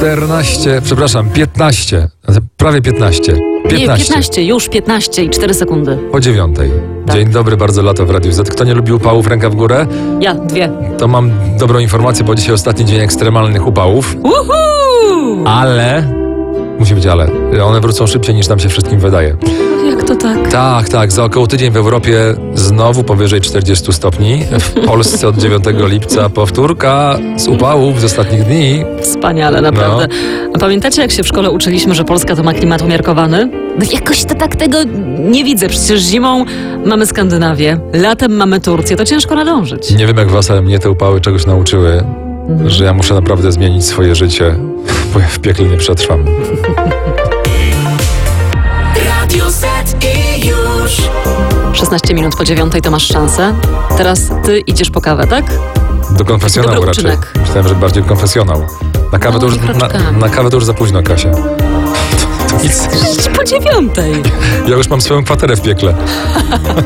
15. Prawie 15. Nie, 15, już 15 i 4 sekundy. Po 9. Tak. Dzień dobry, bardzo lato w Radiu Z. Kto nie lubi upałów, ręka w górę? Ja, 2. To mam dobrą informację, bo dzisiaj ostatni dzień ekstremalnych upałów. Uhu! Ale... Musi być ale. One wrócą szybciej niż nam się wszystkim wydaje. Jak to tak? Tak. Za około tydzień w Europie znowu powyżej 40 stopni. W Polsce od 9 lipca powtórka z upałów z ostatnich dni. Wspaniale, naprawdę. A pamiętacie, jak się w szkole uczyliśmy, że Polska to ma klimat umiarkowany? No jakoś to tak tego nie widzę. Przecież zimą mamy Skandynawię, latem mamy Turcję. To ciężko nadążyć. Nie wiem jak was, ale mnie te upały czegoś nauczyły, że ja muszę naprawdę zmienić swoje życie, bo ja w piekle nie przetrwam. Radio Z i już 16 minut po 9 to masz szansę. Teraz ty idziesz po kawę, tak? Do konfesjonału Dobry raczej. uczynek. Myślałem, że bardziej konfesjonał. Na kawę, to już, na kawę to już za późno, Kasia. To nic. Po 9. Ja już mam swoją kwaterę w piekle.